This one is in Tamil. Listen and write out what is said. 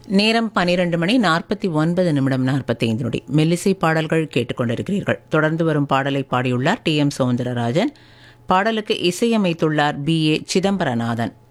நேரம் 12:49:45 மெல்லிசை பாடல்கள் கேட்டுக்கொண்டிருக்கிறீர்கள். தொடர்ந்து வரும் பாடலை பாடியுள்ளார் டி.எம். சௌந்தரராஜன். பாடலுக்கு இசையமைத்துள்ளார் பி.ஏ. சிதம்பரநாதன்.